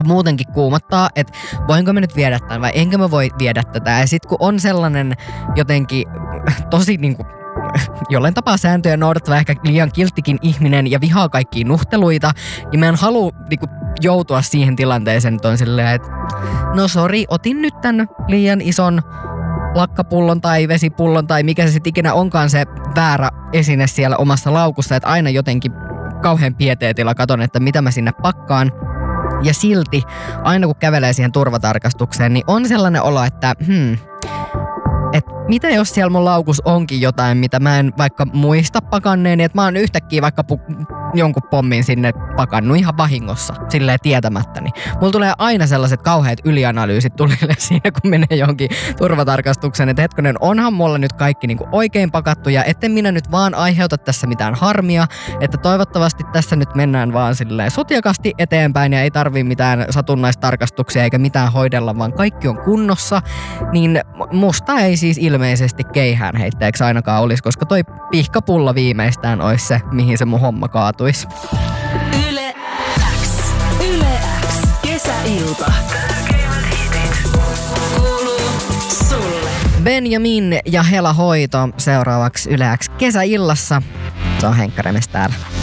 muutenkin kuumottaa, että voinko mä nyt viedä tämän vai enkö mä voi viedä tätä. Ja sit kun on sellainen jotenkin tosi niinku jollain tapaa sääntöjä noudattava ehkä liian kilttikin ihminen ja vihaa kaikkia nuhteluita, niin mä en halua niinku joutua siihen tilanteeseen, että on silleen, että no sori, otin nyt tän liian ison lakkapullon tai vesipullon tai mikä se sitten ikinä onkaan se väärä esine siellä omassa laukussa, että aina jotenkin kauhean pieteetillä katon, että mitä mä sinne pakkaan. Ja silti, aina kun kävelee siihen turvatarkastukseen, niin on sellainen olo, että että mitä jos siellä mun laukus onkin jotain, mitä mä en vaikka muista pakanneeni, että mä oon yhtäkkiä vaikka jonkun pommin sinne pakannut ihan vahingossa, silleen tietämättäni. Mulla tulee aina sellaiset kauheat ylianalyysit tulille siinä, kun menee johonkin turvatarkastukseen, että hetkonen, onhan mulla nyt kaikki niinku oikein pakattu ja etten minä nyt vaan aiheuta tässä mitään harmia, että toivottavasti tässä nyt mennään vaan silleen sutjakasti eteenpäin ja ei tarvii mitään satunnaistarkastuksia eikä mitään hoidella, vaan kaikki on kunnossa, niin musta ei siis ilmeisesti keihään heitteeksi ainakaan olisi, koska toi pihkapullo viimeistään olisi se, mihin se mun homma kaatuisi. Yle X. Yle X. Kesäilta. Tärkeimmät hitit. Kuuluu sulle. Benjamin ja Hela Hoito seuraavaksi Yle X kesäillassa. Se on Henkka Remes täällä.